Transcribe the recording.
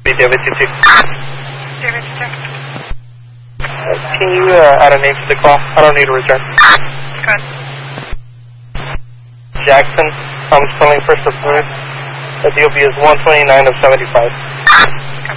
David 22. David 22. Can you add a name to the call? I don't need a return. Good. Jackson, I'm calling first report. The DOB is 129 of 75.